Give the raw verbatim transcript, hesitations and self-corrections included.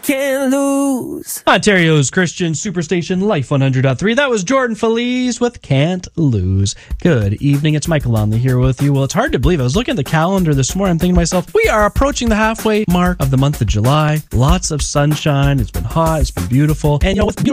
can't lose. Ontario's Christian Superstation Life one hundred point three. That was Jordan Feliz with Can't Lose. Good evening. It's Michael Lonley here with you. Well, it's hard to believe. I was looking at the calendar this morning. I'm thinking to myself, we are approaching the halfway mark of the month of July. Lots of sunshine. It's been hot. It's been beautiful. And you know, with